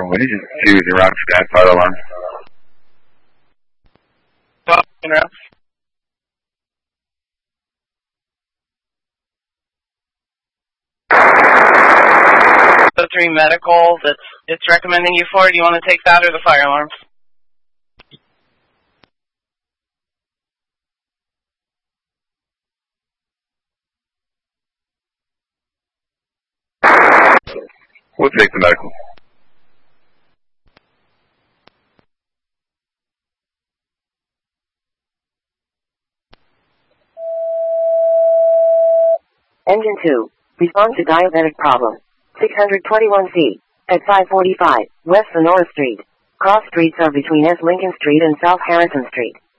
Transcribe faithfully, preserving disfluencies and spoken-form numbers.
Medical. We need to see with your route for that fire alarm. The three medical that's it's recommending you for. Do you want to take that or the fire alarms? We'll take the medical. Engine two. Respond to diabetic problem. six twenty-one C. At five forty-five, West Sonora Street. Cross streets are between S. Lincoln Street and South Harrison Street.